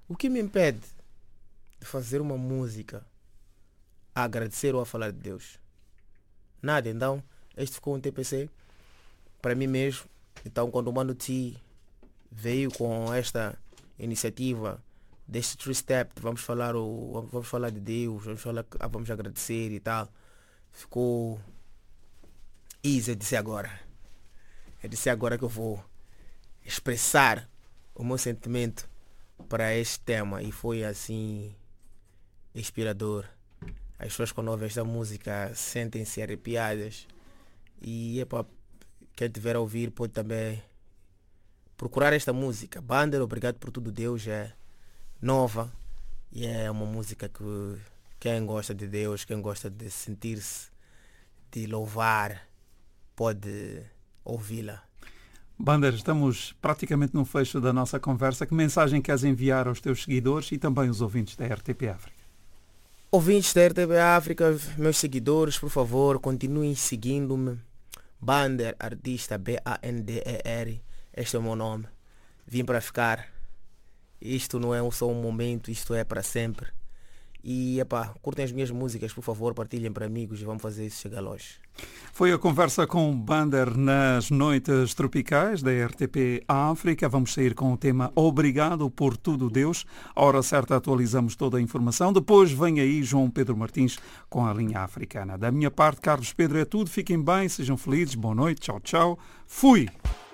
O que me impede de fazer uma música a agradecer ou a falar de Deus? Nada. Então, este ficou um TPC para mim mesmo. Então, quando o Mano T veio com esta iniciativa deste Three Step, vamos falar de Deus, vamos agradecer e tal, ficou easy. Eu disse agora que eu vou expressar o meu sentimento para este tema, e foi assim inspirador. As pessoas quando ouvem esta música sentem-se arrepiadas, e quem tiver a ouvir pode também procurar esta música. Bander, Obrigado por Tudo Deus, é nova e é uma música que quem gosta de Deus, quem gosta de sentir-se, de louvar, pode ouvi-la. Bander, estamos praticamente no fecho da nossa conversa. Que mensagem queres enviar aos teus seguidores e também aos ouvintes da RTP África? Ouvintes da RTP África, meus seguidores, por favor, continuem seguindo-me. Bander, artista, Bander, este é o meu nome. Vim para ficar. Isto não é só um momento, isto é para sempre. E curtem as minhas músicas, por favor, partilhem para amigos e vamos fazer isso chegar longe. Foi a conversa com Bander nas noites tropicais da RTP África. Vamos sair com o tema Obrigado por Tudo Deus. À hora certa atualizamos toda a informação. Depois vem aí João Pedro Martins com a linha africana. Da minha parte, Carlos Pedro, é tudo. Fiquem bem, sejam felizes. Boa noite. Tchau, tchau. Fui!